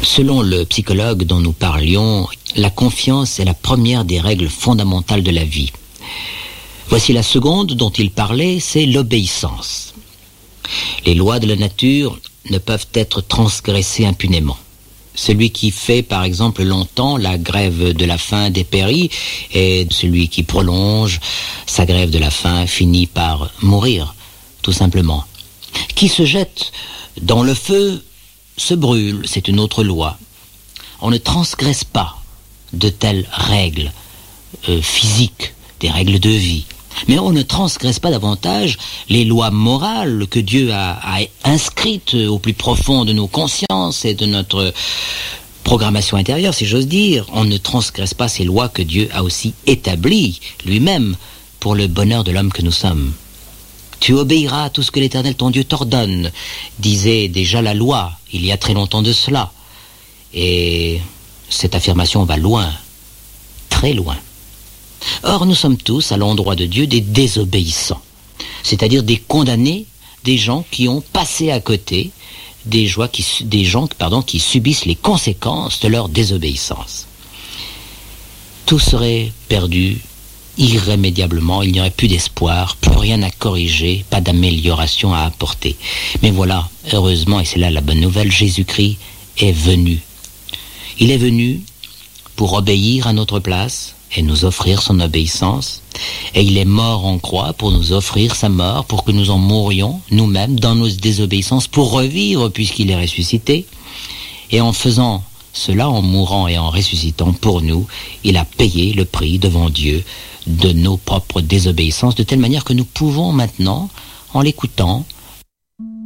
Selon le psychologue dont nous parlions, la confiance est la première des règles fondamentales de la vie. Voici la seconde dont il parlait, c'est l'obéissance. Les lois de la nature ne peuvent être transgressées impunément. Celui qui fait, par exemple, longtemps la grève de la faim dépérit, et celui qui prolonge sa grève de la faim finit par mourir, tout simplement. Qui se jette dans le feu se brûle, c'est une autre loi. On ne transgresse pas de telles règles physiques, des règles de vie. Mais on ne transgresse pas davantage les lois morales que Dieu a inscrites au plus profond de nos consciences et de notre programmation intérieure, si j'ose dire. On ne transgresse pas ces lois que Dieu a aussi établies lui-même pour le bonheur de l'homme que nous sommes. Tu obéiras à tout ce que l'Éternel ton Dieu t'ordonne, disait déjà la loi, il y a très longtemps de cela. Et cette affirmation va loin, très loin. Or, nous sommes tous, à l'endroit de Dieu, des désobéissants, c'est-à-dire des condamnés, des gens qui ont passé à côté, des gens qui subissent les conséquences de leur désobéissance. Tout serait perdu irrémédiablement, il n'y aurait plus d'espoir, plus rien à corriger, pas d'amélioration à apporter. Mais voilà, heureusement, et c'est là la bonne nouvelle, Jésus-Christ est venu. Il est venu pour obéir à notre place et nous offrir son obéissance, et il est mort en croix pour nous offrir sa mort, pour que nous en mourions nous-mêmes dans nos désobéissances, pour revivre puisqu'il est ressuscité, et en faisant cela, en mourant et en ressuscitant pour nous, il a payé le prix devant Dieu de nos propres désobéissances, de telle manière que nous pouvons maintenant, en l'écoutant,